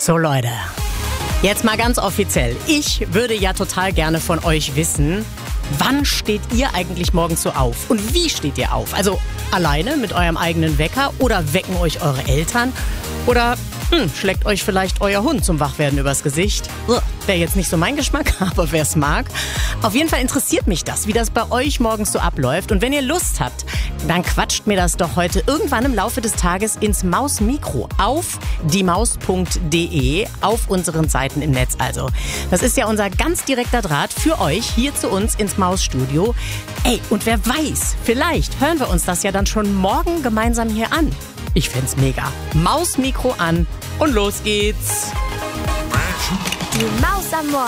So Leute, jetzt mal ganz offiziell. Ich würde ja total gerne von euch wissen, wann steht ihr eigentlich morgens so auf? Und wie steht ihr auf? Also alleine mit eurem eigenen Wecker oder wecken euch eure Eltern? Oder schlägt euch vielleicht euer Hund zum Wachwerden übers Gesicht? Wäre jetzt nicht so mein Geschmack, aber wer es mag. Auf jeden Fall interessiert mich das, wie das bei euch morgens so abläuft. Und wenn ihr Lust habt, dann quatscht mir das doch heute irgendwann im Laufe des Tages ins Maus-Mikro auf diemaus.de, auf unseren Seiten im Netz also. Das ist ja unser ganz direkter Draht für euch hier zu uns ins Maus-Studio. Ey, und wer weiß, vielleicht hören wir uns das ja dann schon morgen gemeinsam hier an. Ich find's mega. Maus-Mikro an und los geht's. Die Maus am Morgen.